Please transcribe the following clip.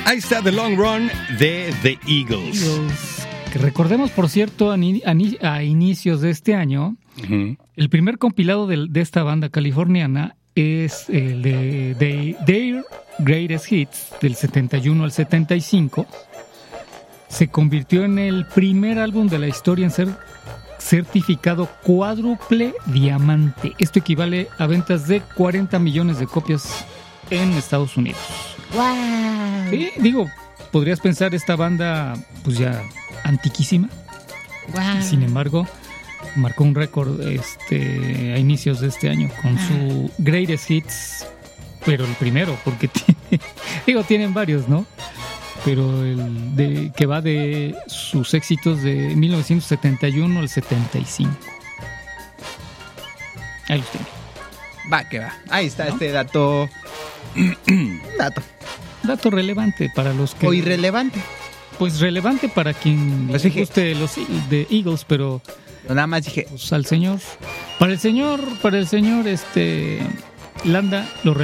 Ahí está The Long Run de The Eagles. Que recordemos, por cierto, a inicios de este año, el primer compilado de esta banda californiana es el de Their Greatest Hits, del 71 al 75. Se convirtió en el primer álbum de la historia en ser certificado cuádruple diamante. Esto equivale a ventas de 40 millones de copias en Estados Unidos. ¡Wow! Sí, digo, podrías pensar esta banda pues ya antiquísima. ¡Wow! Sin embargo, marcó un récord a inicios de este año con su Greatest Hits, pero el primero, porque tienen varios, ¿no? Pero que va de sus éxitos de 1971 al 75. Ahí los tiene. Va que va. Ahí está, ¿no? Este dato. Dato relevante para los que... O irrelevante. Pues relevante para quien le guste los de Eagles, pero... Nada más dije... Pues al señor... Para el señor Landa, lo